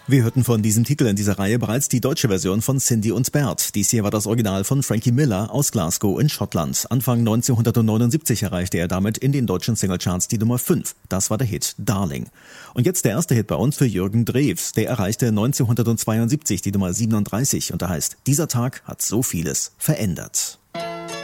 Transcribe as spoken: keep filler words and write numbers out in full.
Wir hörten von diesem Titel in dieser Reihe bereits die deutsche Version von Cindy und Bert. Dies hier war das Original von Frankie Miller aus Glasgow in Schottland. Anfang neunzehnhundertneunundsiebzig erreichte er damit in den deutschen Singlecharts die Nummer fünf. Das war der Hit Darling. Und jetzt der erste Hit bei uns für Jürgen Drews. Der erreichte neunzehnhundertzweiundsiebzig die Nummer siebenunddreißig und da heißt, dieser Tag hat so vieles verändert.